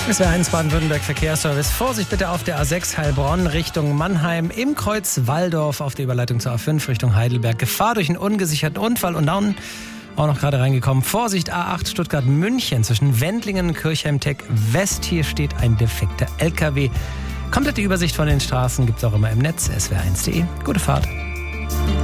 Es wäre 1 Baden-Württemberg Verkehrsservice. Vorsicht bitte auf der A6 Heilbronn Richtung Mannheim, im Kreuz Walldorf auf der Überleitung zur A5 Richtung Heidelberg. Gefahr durch einen ungesicherten Unfall und dann auch noch gerade reingekommen. Vorsicht A8 Stuttgart-München zwischen Wendlingen und Kirchheim-Tech West. Hier steht ein defekter LKW. Komplette Übersicht von den Straßen gibt's auch immer im Netz, swr1.de. Gute Fahrt.